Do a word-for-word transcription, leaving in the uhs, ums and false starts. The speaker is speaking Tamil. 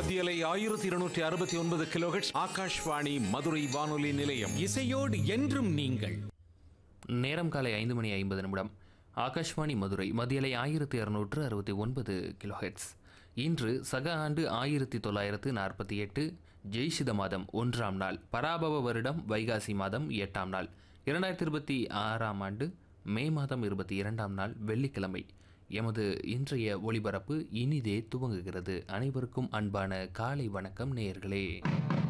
மத்தியலை ஆயிரத்தி இருநூற்றி அறுபத்தி ஒன்பது கிலோஹெர்ட்ஸ் ஆகாஷ்வாணி மதுரை வானொலி நிலையம். இசையோடு என்றும் நீங்கள். நேரம் காலை ஐந்து மணி ஐம்பது நிமிடம். ஆகாஷ்வாணி மதுரை மத்தியலை ஆயிரத்தி அறுநூற்று அறுபத்தி ஒன்பது கிலோஹெட்ஸ். இன்று சக ஆண்டு ஆயிரத்தி தொள்ளாயிரத்து நாற்பத்தி எட்டு ஜெய்சித மாதம் ஒன்றாம் நாள், பராபவ வருடம் வைகாசி மாதம் எட்டாம் நாள், இரண்டாயிரத்தி இருபத்தி ஆறாம் ஆண்டு மே மாதம் இருபத்தி இரண்டாம் நாள் வெள்ளிக்கிழமை. எமது இன்றைய ஒளிபரப்பு இனிதே துவங்குகிறது. அனைவருக்கும் அன்பான காலை வணக்கம் நேயர்களே.